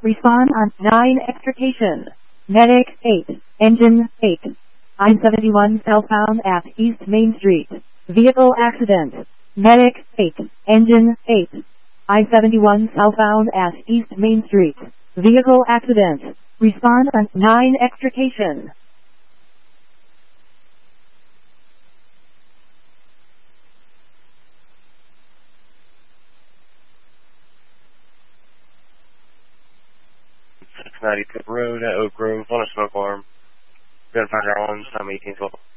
Respond on 9 extrication. Medic 8. Engine 8. I-71 southbound at East Main Street. Vehicle accident. Medic 8. Engine 8. I-71 southbound at East Main Street. Vehicle accident. Respond on 9 extrication. Cincinnati Tip Road at Oak Grove on a smoke alarm. Gunfire on, time 1812.